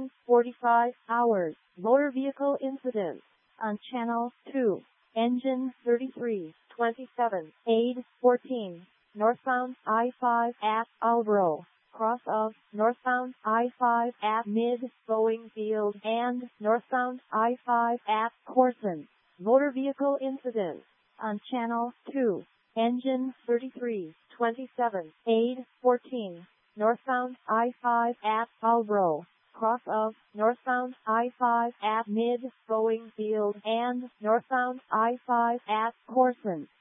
17:45 hours. Motor vehicle incident on Channel 2. Engine 3327, aid 14, northbound I-5 at Albro, cross of northbound I-5 at Mid-Boeing Field and northbound I-5 at Corson. Motor vehicle incident on Channel 2. Engine 3327, aid 14, northbound I-5 at Albro, cross of northbound I-5 at Mid-Boeing Field and northbound I-5 at Corson.